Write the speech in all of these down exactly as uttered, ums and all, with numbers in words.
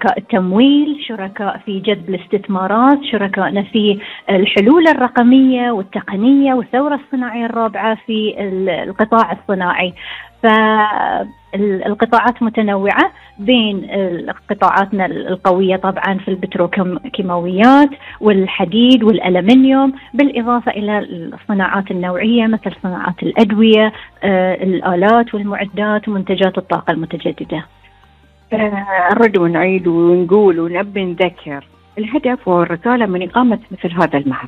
شركاء التمويل، شركاء في جذب الاستثمارات، شركائنا في الحلول الرقمية والتقنية والثورة الصناعية الرابعة في القطاع الصناعي. فالقطاعات متنوعة بين قطاعاتنا القوية طبعا في البتروكيماويات والحديد والألمنيوم، بالإضافة إلى الصناعات النوعية مثل صناعات الأدوية، الآلات والمعدات ومنتجات الطاقة المتجددة. نرد ونعيد ونقول ونبي نذكر الهدف والرسالة من إقامة مثل هذا المعرض.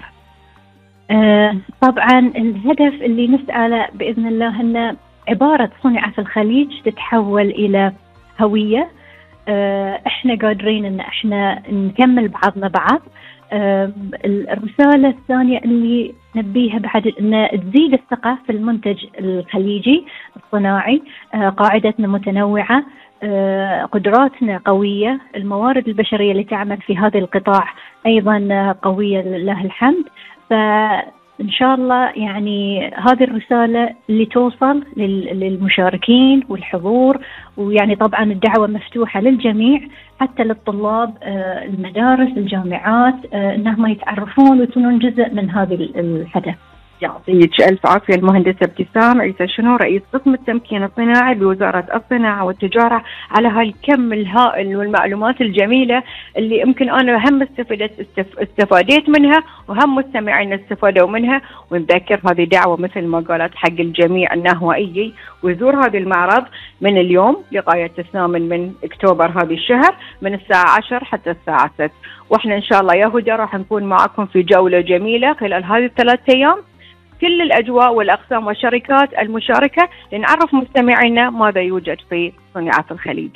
آه طبعا الهدف اللي نسأله بإذن الله أن عبارة صنع في الخليج تتحول إلى هوية. آه احنا قادرين ان احنا نكمل بعضنا بعض. آه الرسالة الثانية اللي نبيها بعد ان تزيد الثقة في المنتج الخليجي الصناعي. آه قاعدتنا متنوعة، آه قدراتنا قوية، الموارد البشرية اللي تعمل في هذا القطاع ايضا قوية لله الحمد. فإن شاء الله يعني هذه الرسالة اللي توصل للمشاركين والحضور، ويعني طبعا الدعوة مفتوحة للجميع حتى للطلاب المدارس الجامعات انهم يتعرفون ويكونون جزء من هذه الحدث. يعطيك ألف عافية المهندسة ابتسام عيسى شنو، رئيس قسم التمكين الصناعي بوزارة الصناعة والتجارة، على هالكم الهائل والمعلومات الجميلة اللي يمكن أنا هم استفدت استفاديت منها وهم مستمعين استفادوا منها. ونذكر هذه دعوة مثل ما قالت حق الجميع أنه يجي ويزور هذا المعرض من اليوم لغاية الثامن من أكتوبر هذا الشهر من الساعة عشر حتى الساعة ست. وإحنا إن شاء الله يا هدى راح نكون معكم في جولة جميلة خلال هذه الثلاث أيام، كل الأجواء والأقسام والشركات المشاركة لنعرف مستمعينا ماذا يوجد في صناعة الخليج.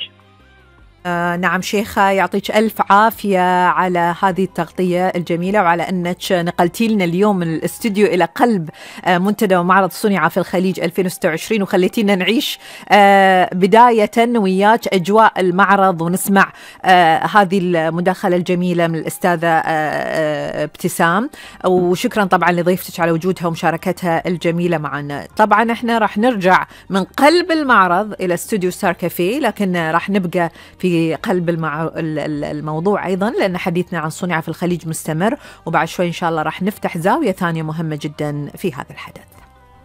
آه نعم شيخة، يعطيك ألف عافية على هذه التغطية الجميلة، وعلى أنك نقلتي لنا اليوم من الاستوديو إلى قلب آه منتدى ومعرض صنع في الخليج ألفين وستة وعشرين، وخليتينا نعيش آه بداية وياك أجواء المعرض ونسمع آه هذه المداخلة الجميلة من الأستاذة آه آه ابتسام. وشكرا طبعا لضيفتك على وجودها ومشاركتها الجميلة معنا. طبعا احنا راح نرجع من قلب المعرض إلى استوديو ستار كافيه، لكن راح نبقى في في قلب المع... الموضوع أيضا، لأن حديثنا عن صنع في الخليج مستمر، وبعد شوي إن شاء الله راح نفتح زاوية ثانية مهمة جدا في هذا الحدث.